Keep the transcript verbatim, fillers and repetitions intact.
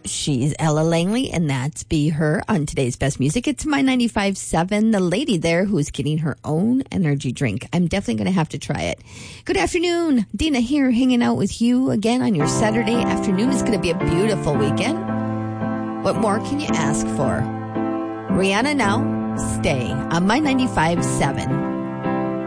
She's Ella Langley, and that's Be Her on today's Best Music. It's my ninety-five point seven, the lady there who's getting her own energy drink. I'm definitely going to have to try it. Good afternoon. Dina here, hanging out with you again on your Saturday afternoon. It's going to be a beautiful weekend. What more can you ask for? Rihanna now, Stay on my ninety-five point seven.